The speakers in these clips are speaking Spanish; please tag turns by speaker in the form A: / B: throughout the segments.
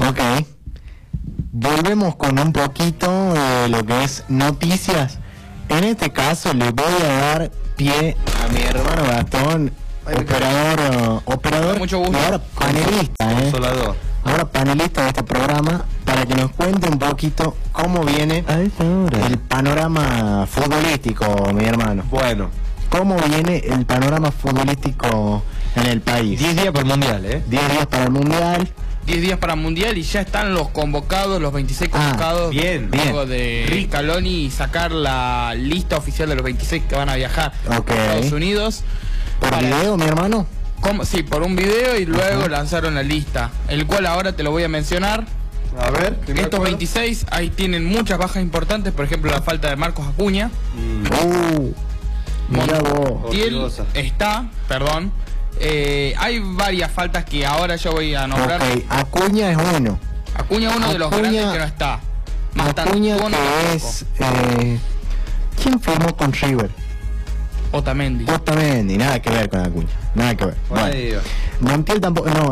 A: Ok. Volvemos con un poquito de lo que es noticias. En este caso le voy a dar pie a mi hermano Gastón, operador
B: mucho gusto.
A: y ahora panelista,
C: Consolador.
A: ahora panelista de este programa, para que nos cuente un poquito cómo viene el panorama futbolístico, mi hermano.
C: Bueno,
A: ¿Cómo viene el panorama futbolístico en el país?
C: 10 días para el Mundial,
A: 10 días para el Mundial.
B: 10 días para el Mundial y ya están los convocados, los 26 convocados.
C: bien,
B: luego de Scaloni y sacar la lista oficial de los 26 que van a viajar a Estados Unidos.
A: ¿Por video, mi hermano?
B: Sí, por un video y luego lanzaron la lista, el cual ahora te lo voy a mencionar.
C: A ver,
B: Estos 26, ahí tienen muchas bajas importantes, por ejemplo la falta de Marcos Acuña.
A: Mira vos.
B: Montiel está, perdón. Hay varias faltas que ahora yo voy a nombrar.
A: Ok, Acuña es uno.
B: Acuña es uno de los grandes que no está.
A: Acuña que es... ¿quién firmó con River?
B: Otamendi.
A: Otamendi, nada que ver con Acuña. Nada que ver. Bueno. Montiel tampoco... No,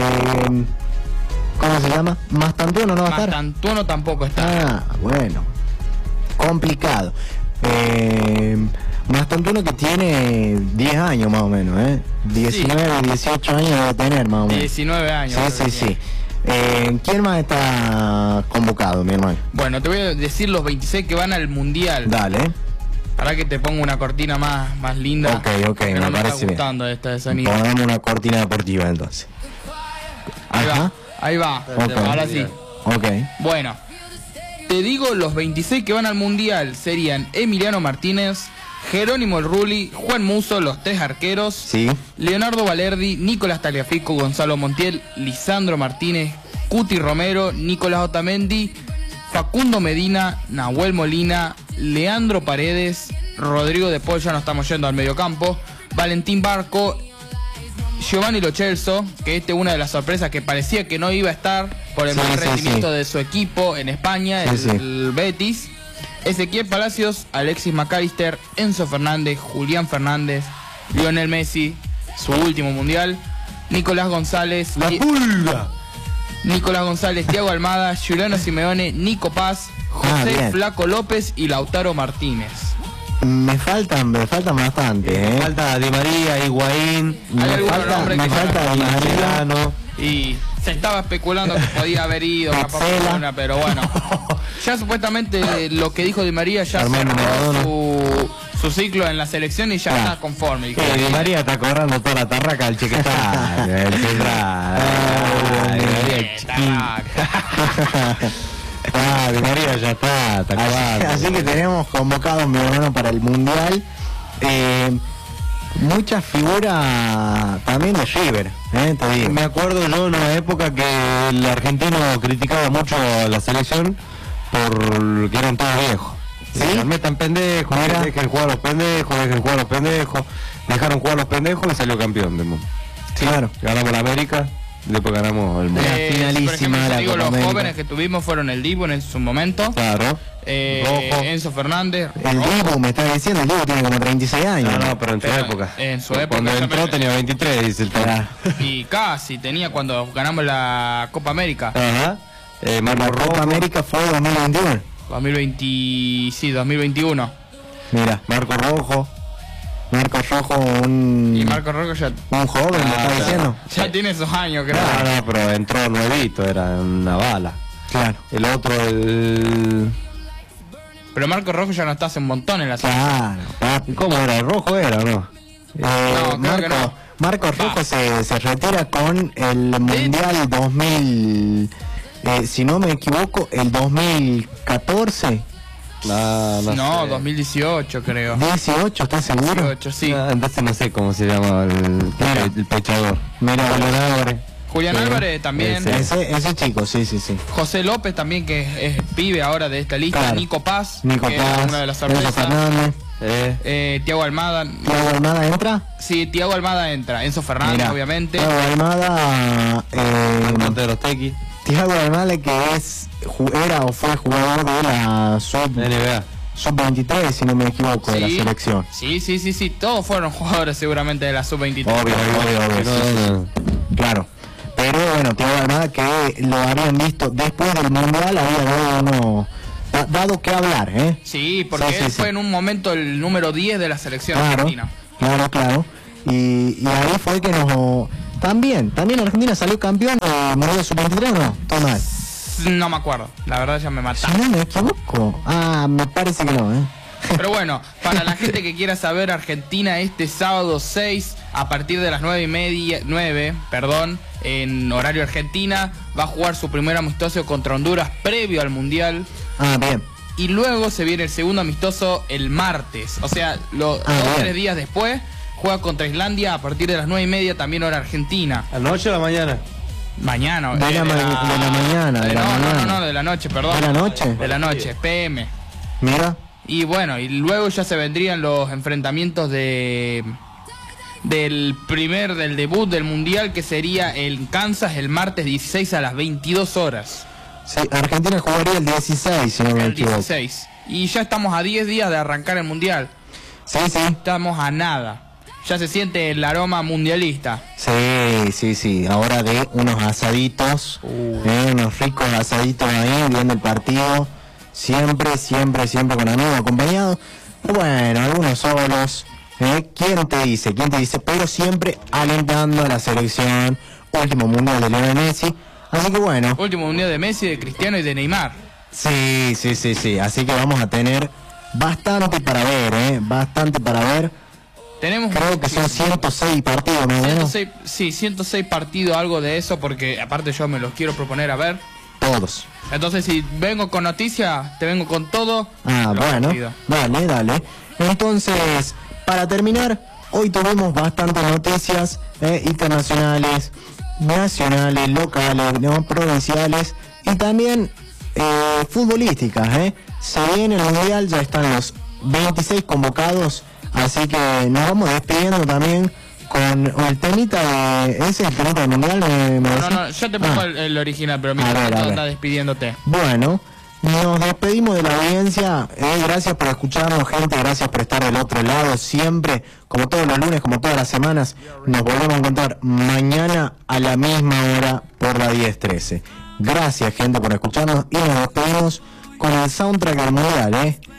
A: ¿cómo se llama? Mastantuono no va a estar.
B: Mastantuono tampoco está.
A: Ah, bueno. Complicado. Mastantuono que tiene 10 años más o menos, 19, 18 años debe tener más o menos.
B: 19 años.
A: Sí. ¿Quién más está convocado, mi hermano?
B: Bueno, te voy a decir los 26 que van al Mundial.
A: Dale.
B: Para que te ponga una cortina más linda.
A: Ok, me parece
B: está gustando
A: bien.
B: esta de sonido.
A: Ponemos una cortina deportiva entonces.
B: Ahí va.
A: Okay.
B: Ahora sí.
A: Ok.
B: Bueno, te digo, los 26 que van al Mundial serían Emiliano Martínez, Jerónimo El Rulli, Juan Musso, los 3 arqueros,
A: Sí.
B: Leonardo Valerdi, Nicolás Tagliafico, Gonzalo Montiel, Lisandro Martínez, Cuti Romero, Nicolás Otamendi, Facundo Medina, Nahuel Molina, Leandro Paredes, Rodrigo de Paul, ya nos estamos yendo al mediocampo, Valentín Barco, Giovanni Lo Celso, que es una de las sorpresas que parecía que no iba a estar por el mal rendimiento de su equipo en España, el Betis. Ezequiel Palacios, Alexis McAllister, Enzo Fernández, Julián Fernández, Lionel Messi, su último mundial, Nicolás González, Thiago Almada, Juliano Simeone, Nico Paz, José Flaco López y Lautaro Martínez.
A: Me faltan bastante,
C: Me falta Di María, Higuaín,
A: me falta Di María.
B: Y se estaba especulando que podía haber ido capaz una, pero bueno. Ya supuestamente lo que dijo Di María ya cerró su ciclo en la selección y ya está conforme.
C: Di María está cobrando toda la tarraca al chiquitán. Di María ya está
A: así que tenemos convocados, mi hermano, para el Mundial. Muchas figuras también de River, te digo.
C: Me acuerdo yo en una época que el argentino criticaba mucho a la selección porque eran todos viejos.
A: ¿Sí?
C: Metan pendejos, dejen jugar a los pendejos, dejaron jugar a los pendejos y salió campeón del mundo.
A: Sí, claro.
C: Ganamos la América, después ganamos el mundo.
A: Finalísima.
B: Por ejemplo, los jóvenes que tuvimos fueron el Dibu en su momento.
C: Claro.
B: Enzo Fernández.
A: El Dibu, me está diciendo, el Dibu tiene como 36 años.
C: No, pero en su época.
B: En su época.
C: Cuando entró tenía 23, dice el tal.
B: Y casi tenía cuando ganamos la Copa América.
C: Ajá.
A: La Copa América fue 2021.
B: 2021.
A: Mira, Marco Rojo,
B: Y Marco Rojo ya...
A: un joven, me está diciendo.
B: Ya tiene esos años, creo.
C: No, pero entró nuevito, era una bala.
A: Claro.
C: El otro,
B: Pero Marco Rojo ya no está hace un montón en la selección.
A: Claro.
C: ¿Cómo era? ¿El rojo era o no?
B: No, creo que no.
A: Marco Rojo se retira con el Mundial 2000, si no me equivoco, el 2014.
B: No, 2018 creo.
A: 18, ¿estás seguro?
B: 18, sí.
C: Entonces no sé cómo se llama el pechador.
A: Mira,
B: Julián Álvarez también.
A: Ese chico, sí.
B: José López también, que es pibe ahora de esta lista.
A: Claro.
B: Nico Paz,
A: que
B: es una de las
A: Enzo
B: sorpresas.
A: Fernández.
B: Thiago Almada.
A: ¿Thiago Almada entra?
B: Sí, Thiago Almada entra. Enzo Fernández, obviamente.
A: Thiago Almada,
C: Monteros Tequi.
A: Thiago Almada, que era o fue jugador de la
C: NBA.
A: Sub-23, si no me equivoco, de la selección.
B: Sí. Todos fueron jugadores seguramente de la Sub-23.
A: Obvio. Claro. pero bueno, Thiago Almada, que lo habían visto después del Mundial, había dado que hablar, ¿eh?
B: Sí, porque él fue en un momento el número 10 de la selección argentina.
A: Claro. Y ahí fue que También Argentina salió campeón del Mundial Sub-23, ¿no? Tomás.
B: No me acuerdo, la verdad ya me mataron.
A: Si no me equivoco. Me parece que no, ¿eh?
B: Pero bueno, para la gente que quiera saber, Argentina este sábado 6, a partir de las 9, en horario Argentina, va a jugar su primer amistoso contra Honduras previo al Mundial.
A: Bien.
B: Y luego se viene el segundo amistoso el martes. O sea, 2 o 3 días después, juega contra Islandia a partir de las 9:30, también hora Argentina.
C: ¿La noche o la mañana?
B: Mañana.
A: De la mañana.
B: No, de la noche, perdón.
A: ¿De la noche?
B: De la noche, PM.
A: Mira.
B: Y bueno, y luego ya se vendrían los enfrentamientos del debut del Mundial, que sería en Kansas el martes 16 a las 22 horas.
A: Sí, Argentina jugaría el 16, si no me equivoco.
B: El 16. Y ya estamos a 10 días de arrancar el Mundial.
A: Sí.
B: Estamos a nada. Ya se siente el aroma mundialista.
A: Sí. Ahora de unos asaditos, unos ricos asaditos ahí, viendo el partido. Siempre con amigos, acompañados. Bueno, algunos solos. ¿Quién te dice? Pero siempre alentando a la selección. Último mundial de Lionel Messi. Así que bueno.
B: Último mundial de Messi, de Cristiano y de Neymar.
A: Sí. Así que vamos a tener bastante para ver, Bastante para ver. Creo que son 106 partidos, ¿no?
B: 106 partidos, algo de eso, porque aparte yo me los quiero proponer a ver.
A: Todos.
B: Entonces, si vengo con noticias, te vengo con todo.
A: Bueno, dale. Entonces, para terminar, hoy tuvimos bastantes noticias internacionales, nacionales, locales, ¿no? Provinciales y también futbolísticas. Se viene el Mundial, ya están los 26 convocados, así que nos vamos despidiendo también con el temita de... ¿Ese es el temita del Mundial?
B: No, yo te pongo el original, pero mientras anda despidiéndote.
A: Bueno, nos despedimos de la audiencia. Gracias por escucharnos, gente. Gracias por estar del otro lado. Siempre, como todos los lunes, como todas las semanas, nos volvemos a encontrar mañana a la misma hora por la 10:13. Gracias, gente, por escucharnos. Y nos despedimos con el soundtrack del Mundial,